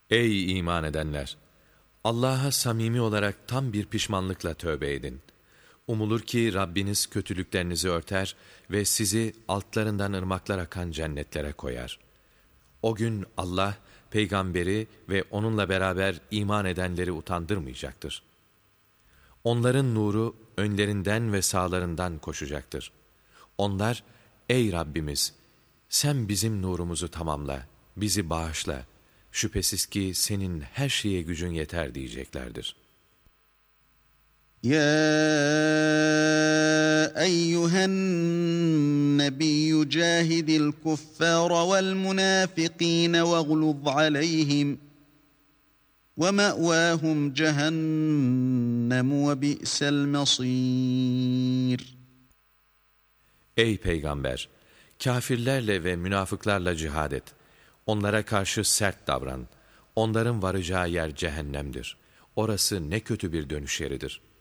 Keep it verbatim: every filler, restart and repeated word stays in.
Ey iman edenler! Allah'a samimi olarak tam bir pişmanlıkla tövbe edin. Umulur ki Rabbiniz kötülüklerinizi örter ve sizi altlarından ırmaklar akan cennetlere koyar. O gün Allah, peygamberi ve onunla beraber iman edenleri utandırmayacaktır. Onların nuru önlerinden ve sağlarından koşacaktır. Onlar, ey Rabbimiz! Sen bizim nurumuzu tamamla, bizi bağışla. Şüphesiz ki senin her şeye gücün yeter diyeceklerdir. يا أيها النبي جاهد الكفار والمنافقين واغلظ عليهم ومأواهم جهنم وبئس المصير. Ey Peygamber! Kâfirlerle ve münafıklarla cihad et. Onlara karşı sert davran. Onların varacağı yer cehennemdir. Orası ne kötü bir dönüş yeridir.